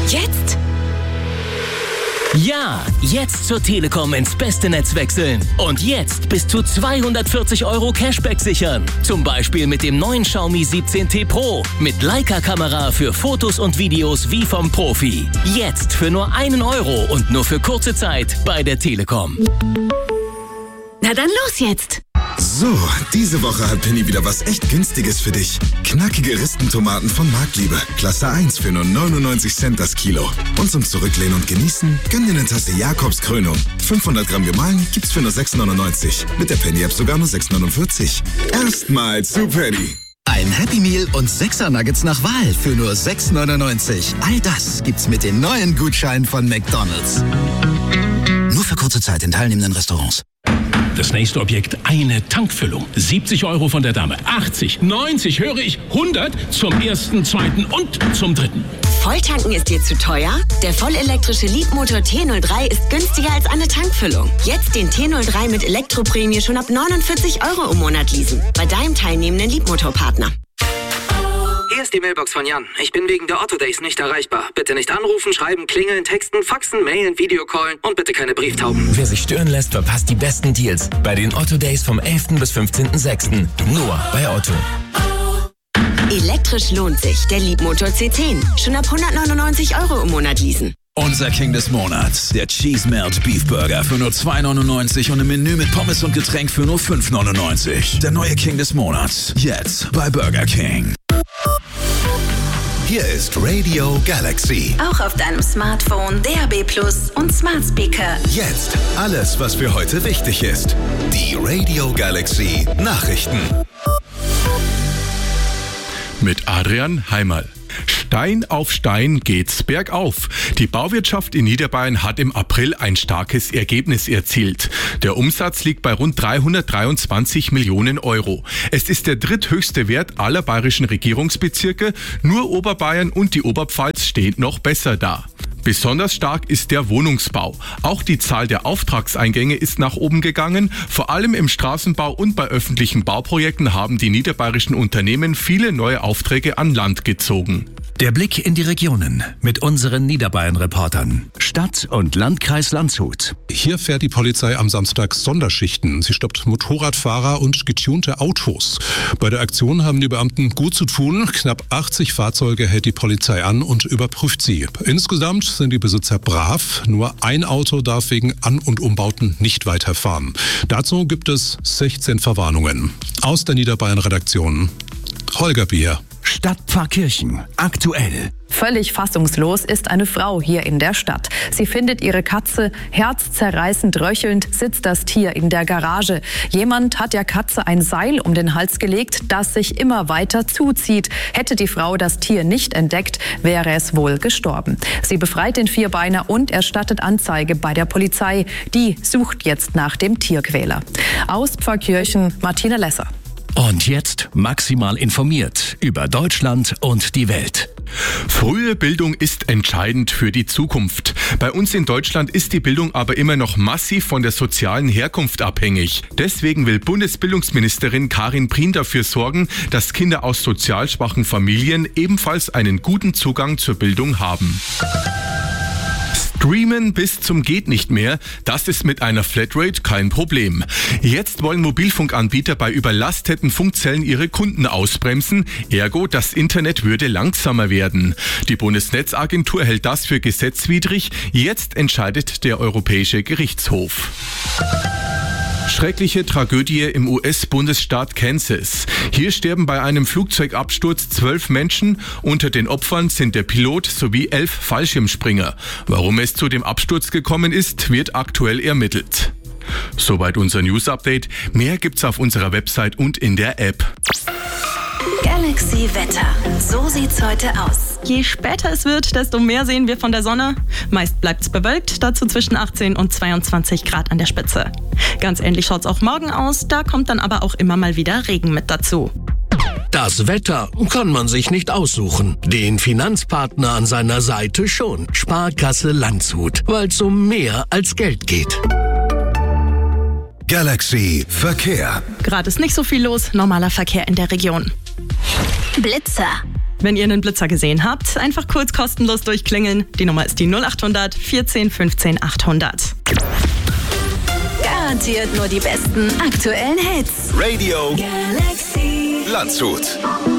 Jetzt? Ja, jetzt zur Telekom ins beste Netz wechseln. Und jetzt bis zu 240 € Cashback sichern. Zum Beispiel mit dem neuen Xiaomi 17T Pro. Mit Leica-Kamera für Fotos und Videos wie vom Profi. Jetzt für nur 1 € und nur für kurze Zeit bei der Telekom. Na dann los jetzt! So, diese Woche hat Penny wieder was echt Günstiges für dich. Knackige Ristentomaten von Marktliebe. Klasse 1 für nur 99 Cent das Kilo. Und zum Zurücklehnen und Genießen, gönn dir eine Tasse Jakobskrönung. 500 Gramm gemahlen gibt's für nur 6,99. Mit der Penny-App sogar nur 6,49. Erstmal zu Penny. Ein Happy Meal und 6er Nuggets nach Wahl für nur 6,99. All das gibt's mit den neuen Gutscheinen von McDonald's. Nur für kurze Zeit in teilnehmenden Restaurants. Das nächste Objekt, eine Tankfüllung. 70 € von der Dame. 80, 90, höre ich, 100 zum ersten, zweiten und zum dritten. Volltanken ist dir zu teuer? Der vollelektrische Leapmotor T03 ist günstiger als eine Tankfüllung. Jetzt den T03 mit Elektroprämie schon ab 49 € im Monat leasen. Bei deinem teilnehmenden Leapmotor-Partner. Hier ist die Mailbox von Jan. Ich bin wegen der Otto Days nicht erreichbar. Bitte nicht anrufen, schreiben, klingeln, texten, faxen, mailen, Videocallen und bitte keine Brieftauben. Wer sich stören lässt, verpasst die besten Deals. Bei den Otto Days vom 11. bis 15.06. Nur bei Otto. Elektrisch lohnt sich. Der Leapmotor C10. Schon ab 199 € im Monat leasen. Unser King des Monats, der Cheese Melt Beef Burger für nur 2,99 und im Menü mit Pommes und Getränk für nur 5,99. Der neue King des Monats, jetzt bei Burger King. Hier ist Radio Galaxy. Auch auf deinem Smartphone, DAB+ und Smart Speaker. Jetzt alles, was für heute wichtig ist. Die Radio Galaxy Nachrichten. Mit Adrian Heimerl. Stein auf Stein geht's bergauf. Die Bauwirtschaft in Niederbayern hat im April ein starkes Ergebnis erzielt. Der Umsatz liegt bei rund 323 Millionen €. Es ist der dritthöchste Wert aller bayerischen Regierungsbezirke. Nur Oberbayern und die Oberpfalz stehen noch besser da. Besonders stark ist der Wohnungsbau. Auch die Zahl der Auftragseingänge ist nach oben gegangen. Vor allem im Straßenbau und bei öffentlichen Bauprojekten haben die niederbayerischen Unternehmen viele neue Aufträge an Land gezogen. Der Blick in die Regionen mit unseren Niederbayern-Reportern. Stadt und Landkreis Landshut. Hier fährt die Polizei am Samstag Sonderschichten. Sie stoppt Motorradfahrer und getunte Autos. Bei der Aktion haben die Beamten gut zu tun. Knapp 80 Fahrzeuge hält die Polizei an und überprüft sie. Insgesamt sind die Besitzer brav. Nur ein Auto darf wegen An- und Umbauten nicht weiterfahren. Dazu gibt es 16 Verwarnungen. Aus der Niederbayern-Redaktion Holger Bier. Stadtpfarrkirchen. Aktuell. Völlig fassungslos ist eine Frau hier in der Stadt. Sie findet ihre Katze, herzzerreißend röchelnd sitzt das Tier in der Garage. Jemand hat der Katze ein Seil um den Hals gelegt, das sich immer weiter zuzieht. Hätte die Frau das Tier nicht entdeckt, wäre es wohl gestorben. Sie befreit den Vierbeiner und erstattet Anzeige bei der Polizei. Die sucht jetzt nach dem Tierquäler. Aus Pfarrkirchen, Martina Lesser. Und jetzt maximal informiert über Deutschland und die Welt. Frühe Bildung ist entscheidend für die Zukunft. Bei uns in Deutschland ist die Bildung aber immer noch massiv von der sozialen Herkunft abhängig. Deswegen will Bundesbildungsministerin Karin Prien dafür sorgen, dass Kinder aus sozial schwachen Familien ebenfalls einen guten Zugang zur Bildung haben. Streamen bis zum geht nicht mehr, das ist mit einer Flatrate kein Problem. Jetzt wollen Mobilfunkanbieter bei überlasteten Funkzellen ihre Kunden ausbremsen, ergo das Internet würde langsamer werden. Die Bundesnetzagentur hält das für gesetzwidrig, jetzt entscheidet der Europäische Gerichtshof. Schreckliche Tragödie im US-Bundesstaat Kansas. Hier sterben bei einem Flugzeugabsturz 12 Menschen. Unter den Opfern sind der Pilot sowie 11 Fallschirmspringer. Warum es zu dem Absturz gekommen ist, wird aktuell ermittelt. Soweit unser News-Update. Mehr gibt's auf unserer Website und in der App. Galaxy Wetter. So sieht's heute aus. Je später es wird, desto mehr sehen wir von der Sonne. Meist bleibt's bewölkt, dazu zwischen 18 und 22 Grad an der Spitze. Ganz ähnlich schaut's auch morgen aus, da kommt dann aber auch immer mal wieder Regen mit dazu. Das Wetter kann man sich nicht aussuchen. Den Finanzpartner an seiner Seite schon. Sparkasse Landshut, weil es um mehr als Geld geht. Galaxy Verkehr. Gerade ist nicht so viel los, normaler Verkehr in der Region. Blitzer. Wenn ihr einen Blitzer gesehen habt, einfach kurz kostenlos durchklingeln. Die Nummer ist die 0800 14 15 800. Garantiert nur die besten aktuellen Hits. Radio Galaxy Landshut.